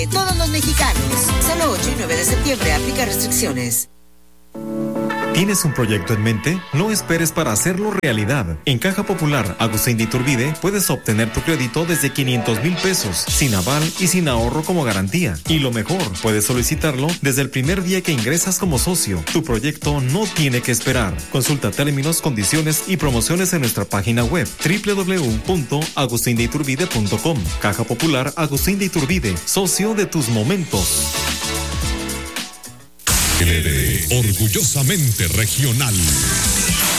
Todos los mexicanos. Solo 8 y 9 de septiembre. Aplica restricciones. ¿Tienes un proyecto en mente? No esperes para hacerlo realidad. En Caja Popular Agustín de Iturbide puedes obtener tu crédito desde 500,000 pesos, sin aval y sin ahorro como garantía. Y lo mejor, puedes solicitarlo desde el primer día que ingresas como socio. Tu proyecto no tiene que esperar. Consulta términos, condiciones y promociones en nuestra página web www.agustindeiturbide.com. Caja Popular Agustín de Iturbide, socio de tus momentos. Orgullosamente regional.